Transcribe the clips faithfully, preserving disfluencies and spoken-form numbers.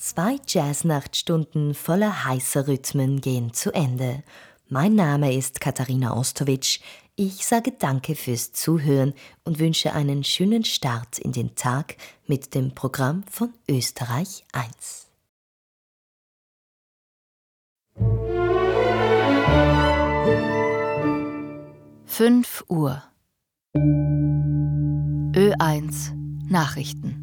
Zwei Jazznachtstunden voller heißer Rhythmen gehen zu Ende. Mein Name ist Katharina Ostowitsch. Ich sage Danke fürs Zuhören und wünsche einen schönen Start in den Tag mit dem Programm von Österreich eins. fünf Uhr. Ö eins Nachrichten.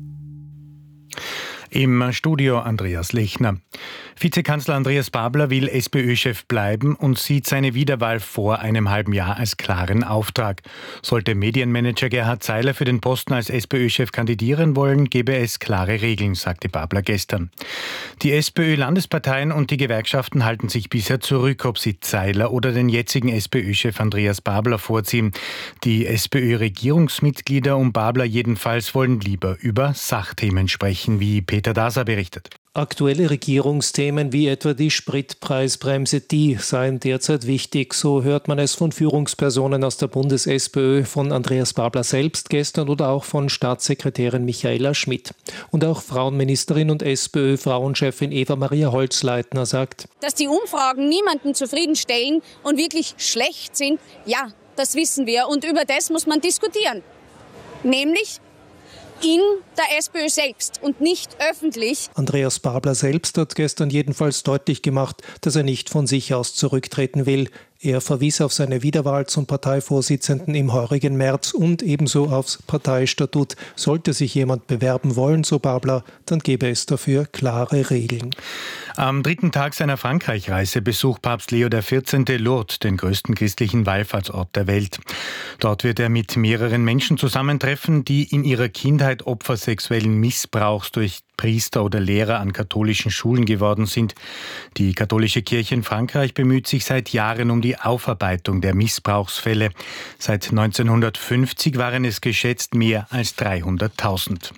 Im Studio Andreas Lechner. Vizekanzler Andreas Babler will SPÖ-Chef bleiben und sieht seine Wiederwahl vor einem halben Jahr als klaren Auftrag. Sollte Medienmanager Gerhard Zeiler für den Posten als SPÖ-Chef kandidieren wollen, gäbe es klare Regeln, sagte Babler gestern. Die SPÖ-Landesparteien und die Gewerkschaften halten sich bisher zurück, ob sie Zeiler oder den jetzigen SPÖ-Chef Andreas Babler vorziehen. Die SPÖ-Regierungsmitglieder um Babler jedenfalls wollen lieber über Sachthemen sprechen, wie Peter Daser berichtet. Aktuelle Regierungsthemen wie etwa die Spritpreisbremse, die seien derzeit wichtig. So hört man es von Führungspersonen aus der Bundes-SPÖ, von Andreas Babler selbst gestern oder auch von Staatssekretärin Michaela Schmidt. Und auch Frauenministerin und SPÖ-Frauenchefin Eva-Maria Holzleitner sagt: Dass die Umfragen niemanden zufriedenstellen und wirklich schlecht sind, ja, das wissen wir. Und über das muss man diskutieren. Nämlich in der SPÖ selbst und nicht öffentlich. Andreas Babler selbst hat gestern jedenfalls deutlich gemacht, dass er nicht von sich aus zurücktreten will. Er verwies auf seine Wiederwahl zum Parteivorsitzenden im heurigen März und ebenso aufs Parteistatut. Sollte sich jemand bewerben wollen, so Babler, dann gäbe es dafür klare Regeln. Am dritten Tag seiner Frankreich-Reise besucht Papst Leo der vierzehnte Lourdes, den größten christlichen Wallfahrtsort der Welt. Dort wird er mit mehreren Menschen zusammentreffen, die in ihrer Kindheit Opfer sexuellen Missbrauchs durch Priester oder Lehrer an katholischen Schulen geworden sind. Die katholische Kirche in Frankreich bemüht sich seit Jahren um die Aufarbeitung der Missbrauchsfälle. Seit neunzehnhundertfünfzig waren es geschätzt mehr als dreihunderttausend.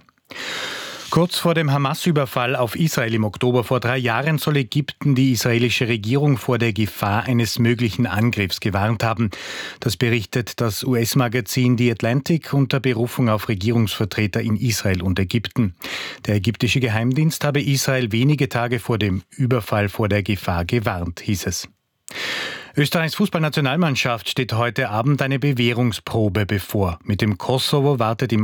Kurz vor dem Hamas-Überfall auf Israel im Oktober vor drei Jahren soll Ägypten die israelische Regierung vor der Gefahr eines möglichen Angriffs gewarnt haben. Das berichtet das U S-Magazin The Atlantic unter Berufung auf Regierungsvertreter in Israel und Ägypten. Der ägyptische Geheimdienst habe Israel wenige Tage vor dem Überfall vor der Gefahr gewarnt, hieß es. Österreichs Fußballnationalmannschaft steht heute Abend eine Bewährungsprobe bevor. Mit dem Kosovo wartet im